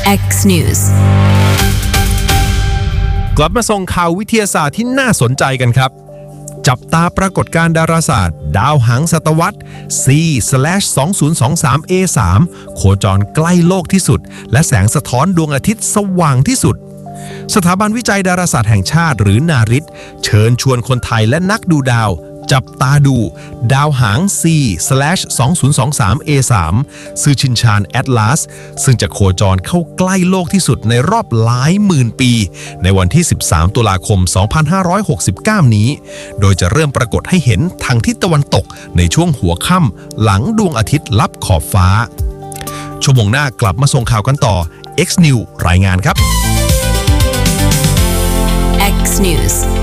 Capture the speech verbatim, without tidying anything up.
X News กลับมาส่งข่าววิทยาศาสตร์ที่น่าสนใจกันครับจับตาปรากฏการณ์ดาราศาสตร์ดาวหางศตวรรษ ซี สองพันยี่สิบสาม เอ สาม โคจรใกล้โลกที่สุดและแสงสะท้อนดวงอาทิตย์สว่างที่สุดสถาบันวิจัยดาราศาสตร์แห่งชาติหรือนาริตเชิญชวนคนไทยและนักดูดาวจับตาดูดาวหาง ซี สองพันยี่สิบสาม เอ สาม ซือชินชานแอตลาสซึ่งจะโคจรเข้าใกล้โลกที่สุดในรอบหลายหมื่นปีในวันที่ สิบสาม ตุลาคม สองพันห้าร้อยหกสิบเก้า นี้โดยจะเริ่มปรากฏให้เห็นทางทิศตะวันตกในช่วงหัวค่ำหลังดวงอาทิตย์ลับขอบฟ้าชั่วโมงหน้ากลับมาส่งข่าวกันต่อ X News รายงานครับ X News